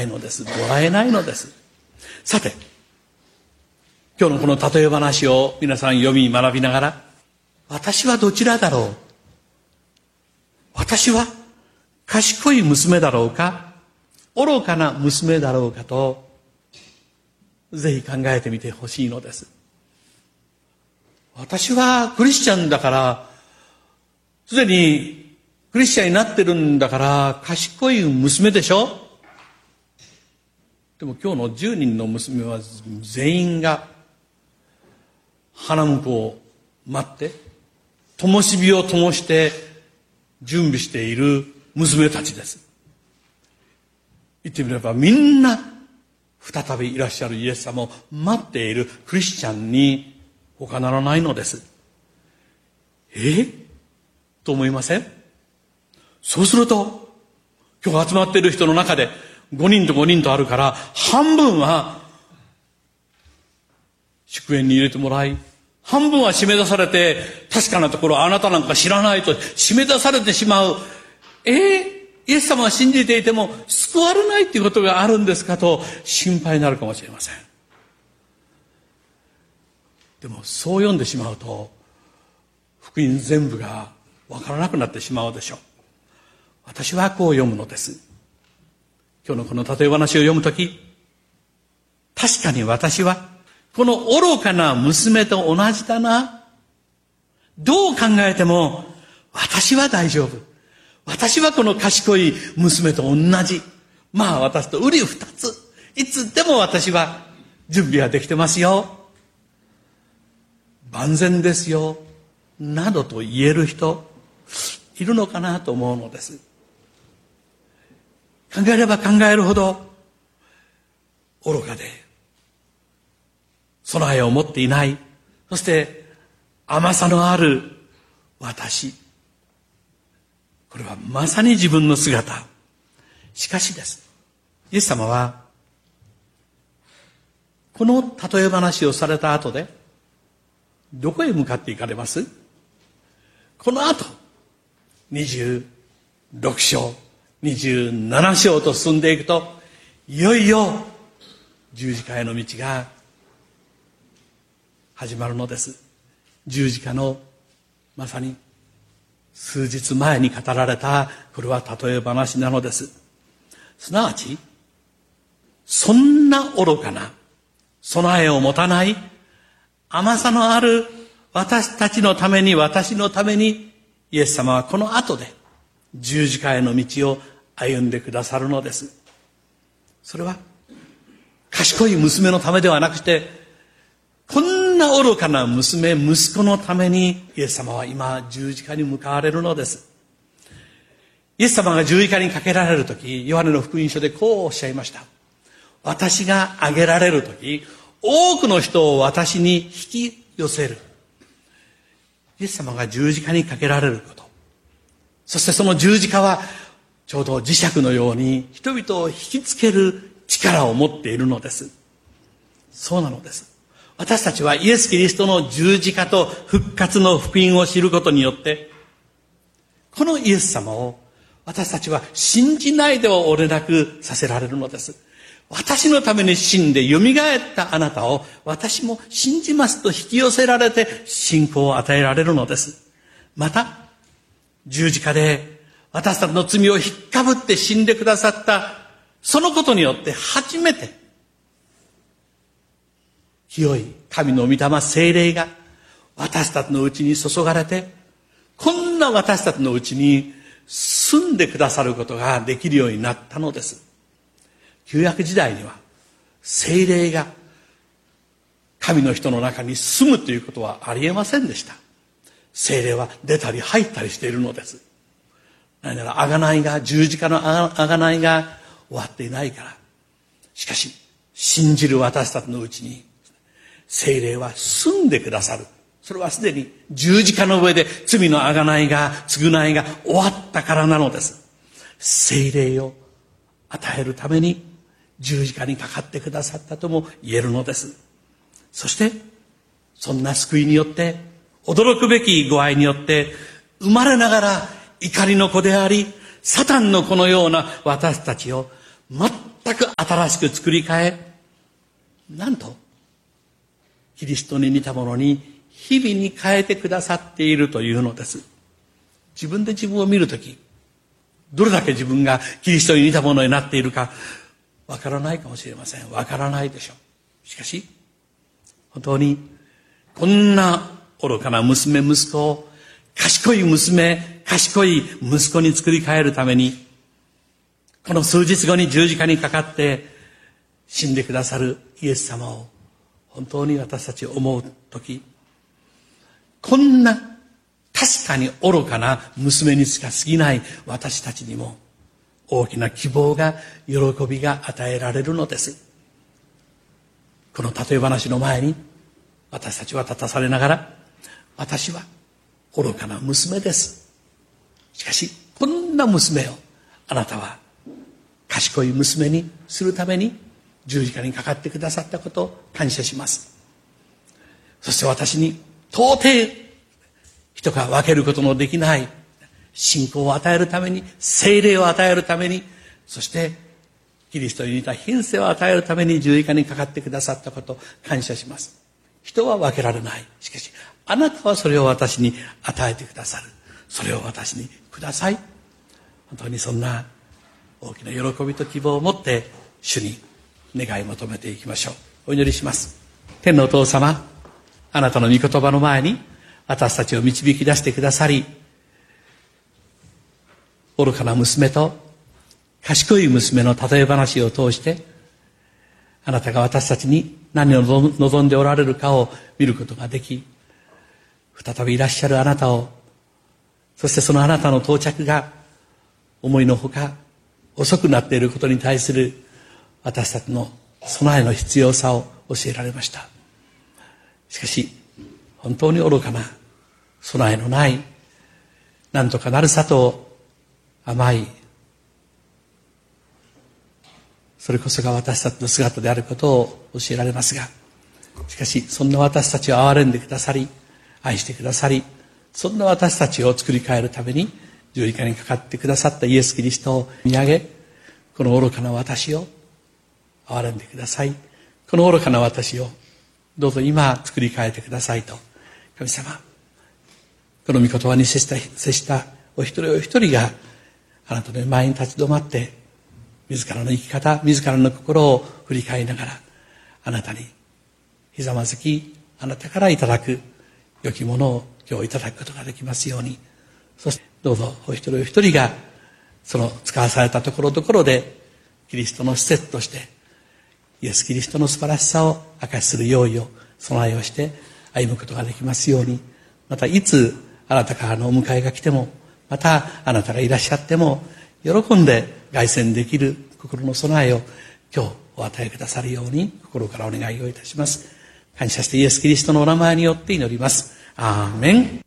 ないのです。もらえないのです。さて、今日のこの例え話を皆さん読み学びながら、私はどちらだろう？私は賢い娘だろうか？愚かな娘だろうかと、ぜひ考えてみてほしいのです。私はクリスチャンだから、すでにクリスチャンになってるんだから、賢い娘でしょ？でも今日の10人の娘は全員が花婿を待って、灯火を灯して準備している娘たちです。言ってみればみんな再びいらっしゃるイエス様を待っているクリスチャンに他ならないのです。と思いません？そうすると、今日集まっている人の中で5人と5人とあるから、半分は祝宴に入れてもらい、半分は締め出されて、確かなところあなたなんか知らないと締め出されてしまう。イエス様を信じていても救われないっていうことがあるんですかと心配になるかもしれません。でもそう読んでしまうと、福音全部がわからなくなってしまうでしょう。私はこう読むのです。今日のこの例え話を読むとき、確かに私はこの愚かな娘と同じだな。どう考えても私は大丈夫。私はこの賢い娘と同じ。私と瓜二つ。いつでも私は準備はできてますよ。万全ですよ。などと言える人、いるのかなと思うのです。考えれば考えるほど愚かで、備えを持っていない、そして甘さのある私、これはまさに自分の姿。しかしです、イエス様はこの例え話をされた後でどこへ向かって行かれます？この後26章27章と進んでいくと、いよいよ十字架への道が始まるのです。十字架のまさに数日前に語られた、これは例え話なのです。すなわち、そんな愚かな備えを持たない甘さのある私たちのために、私のために、イエス様はこの後で十字架への道を歩んでくださるのです。それは賢い娘のためではなくて、こんな愚かな娘、息子のためにイエス様は今十字架に向かわれるのです。イエス様が十字架にかけられるとき、ヨハネの福音書でこうおっしゃいました。私が挙げられるとき、多くの人を私に引き寄せる。イエス様が十字架にかけられること、そしてその十字架はちょうど磁石のように人々を引きつける力を持っているのです。そうなのです。私たちはイエス・キリストの十字架と復活の福音を知ることによって、このイエス様を私たちは信じないではおれなくさせられるのです。私のために死んでよみがえったあなたを私も信じますと引き寄せられて信仰を与えられるのです。また十字架で私たちの罪を引っかぶって死んでくださったそのことによって初めて清い神の御霊聖霊が私たちのうちに注がれて、こんな私たちのうちに住んでくださることができるようになったのです。旧約時代には聖霊が神の人の中に住むということはありえませんでした。聖霊は出たり入ったりしているのです。何なら贖いが、十字架の贖いが終わっていないから。しかし信じる私たちのうちに聖霊は住んでくださる。それはすでに十字架の上で罪の贖いが、償いが終わったからなのです。聖霊を与えるために十字架にかかってくださったとも言えるのです。そしてそんな救いによって、驚くべきご愛によって生まれながら怒りの子であり、サタンの子のような私たちを全く新しく作り変え、なんとキリストに似たものに日々に変えてくださっているというのです。自分で自分を見るとき、どれだけ自分がキリストに似たものになっているかわからないかもしれません。わからないでしょう。しかし本当にこんな愚かな娘息子を賢い娘、賢い息子に作り変えるために、この数日後に十字架にかかって死んでくださるイエス様を本当に私たち思うとき、こんな確かに愚かな娘にしか過ぎない私たちにも大きな希望が、喜びが与えられるのです。この例え話の前に私たちは立たされながら、私は愚かな娘です。しかしこんな娘をあなたは賢い娘にするために十字架にかかってくださったことを感謝します。そして私に到底人が分けることのできない信仰を与えるために、聖霊を与えるために、そしてキリストに似た品性を与えるために十字架にかかってくださったことを感謝します。人は分けられない。しかしあなたはそれを私に与えてくださる。それを私にください。本当にそんな大きな喜びと希望を持って主に願い求めていきましょう。お祈りします。天のお父様、あなたの御言葉の前に私たちを導き出してくださり、愚かな娘と賢い娘の例え話を通して、あなたが私たちに何を望んでおられるかを見ることができ、再びいらっしゃるあなたを、そしてそのあなたの到着が思いのほか遅くなっていることに対する私たちの備えの必要さを教えられました。しかし本当に愚かな備えのない、なんとかなるさと甘い、それこそが私たちの姿であることを教えられますが、しかしそんな私たちを憐れんでくださり、愛してくださり、そんな私たちを作り変えるために十字架にかかってくださったイエス・キリストを見上げ、この愚かな私を憐れんでください。この愚かな私をどうぞ今作り変えてくださいと、神様、この御言葉に接したお一人お一人があなたの前に立ち止まって、自らの生き方、自らの心を振り返りながら、あなたにひざまずき、あなたからいただく良きものを今日いただくことができますように。そしてどうぞお一人お一人がその使わされたところどころでキリストの施設としてイエス・キリストの素晴らしさを証しする用意を、備えをして歩むことができますように。またいつあなたからのお迎えが来ても、またあなたがいらっしゃっても喜んで凱旋できる心の備えを今日お与えくださるように心からお願いをいたします。感謝してイエス・キリストのお名前によって祈ります。アーメン。